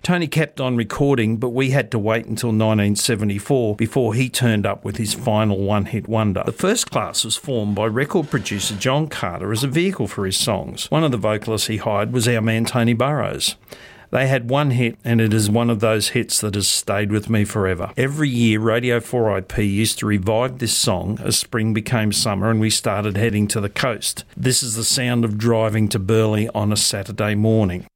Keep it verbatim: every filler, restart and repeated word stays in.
Tony kept on recording, but we had to wait until nineteen seventy-four before he turned up with his final one-hit wonder. The First Class was formed by record producer John Carter as a vehicle for his songs. One of the vocalists he hired was our man Tony Burrows. They had one hit, and it is one of those hits that has stayed with me forever. Every year, Radio four I P used to revive this song as spring became summer and we started heading to the coast. This is the sound of driving to Burleigh on a Saturday morning.